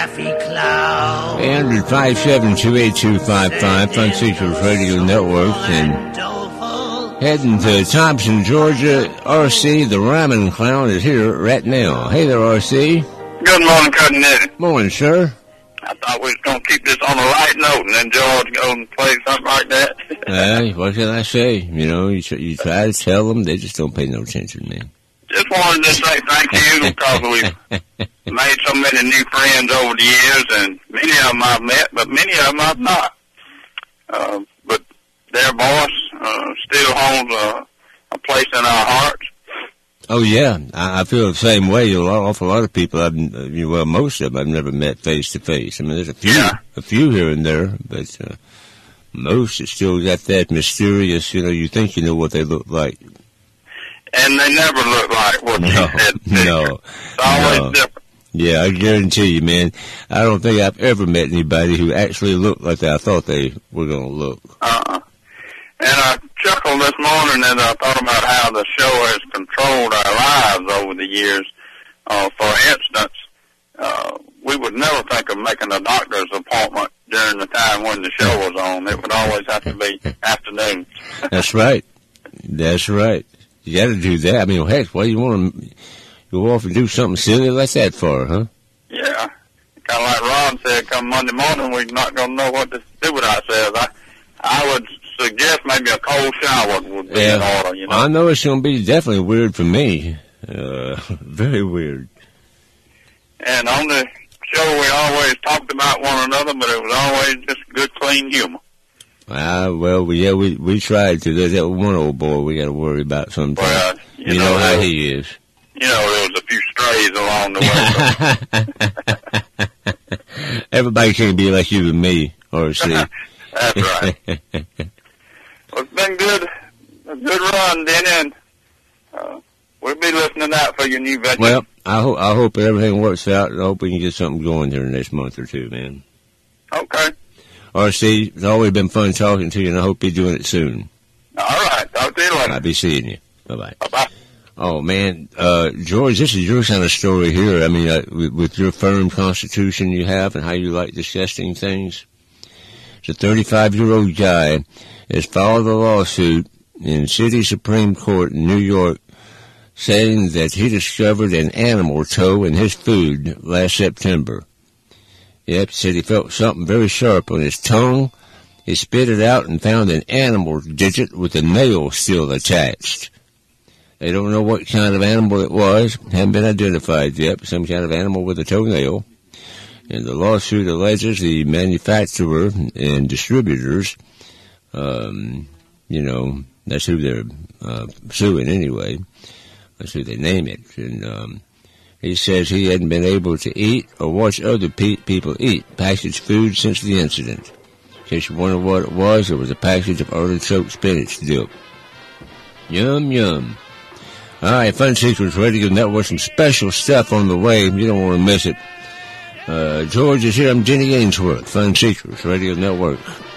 And 5728255, Fun Seekers Radio Network, and heading to Thompson, Georgia. RC, the Rhyming Clown, is here right now. Hey there, RC. Good morning, Cousin Eddie. Morning, sir. I thought we was going to keep this on a light note, and then George go and play something like that. What can I say? You know, you try to tell them, they just don't pay no attention, man. Just wanted to say thank you, because we've made so many new friends over the years, and many of them I've met, but many of them I've not. But their voice still holds a place in our hearts. Oh, yeah. I feel the same way. Awful lot of people, most of them I've never met face to face. I mean, there's a few here and there, but most have still got that mysterious, you think you know what they look like. And they never look like what you said. No. It's always different. Yeah, I guarantee you, man. I don't think I've ever met anybody who actually looked like I thought they were going to look. And I chuckled this morning as I thought about how the show has controlled our lives over the years. For instance, we would never think of making a doctor's appointment during the time when the show was on. It would always have to be afternoon. That's right. That's right. You got to do that. I mean, heck, why do you want to go off and do something silly like that for, huh? Yeah. Kind of like Ron said, come Monday morning, we're not going to know what to do with ourselves. I would suggest maybe a cold shower would be in order, you know. I know it's going to be definitely weird for me. Very weird. And on the show, we always talked about one another, but it was always just good, clean humor. We tried to. There's that one old boy we got to worry about sometimes. Well, you know how he is. You know, there was a few strays along the way. Everybody can't be like you and me, or see. That's right. Well, it's been good. A good run, Denny, and we'll be listening out for your new venture. Well, I hope everything works out, and I hope we can get something going here in the next month or two, man. Okay. RC, it's always been fun talking to you, and I hope you're doing it soon. All right. Talk to you later. I'll be seeing you. Bye-bye. Bye-bye. Oh, man. George, this is your kind of story here. I mean, with your firm constitution you have and how you like discussing things. It's a 35-year-old guy has filed a lawsuit in City Supreme Court in New York saying that he discovered an animal toe in his food last September. Yep, he said he felt something very sharp on his tongue. He spit it out and found an animal digit with a nail still attached. They don't know what kind of animal it was. Hasn't been identified yet. Some kind of animal with a toenail. And the lawsuit alleges the manufacturer and distributors, that's who they're suing anyway. That's who they name it. And he says he hadn't been able to eat or watch other people eat packaged food since the incident. In case you wonder what it was a package of artichoke spinach dip. Yum, yum. All right, Fun Seekers Radio Network, some special stuff on the way. You don't want to miss it. George is here. I'm Denny Ainsworth, Fun Seekers Radio Network.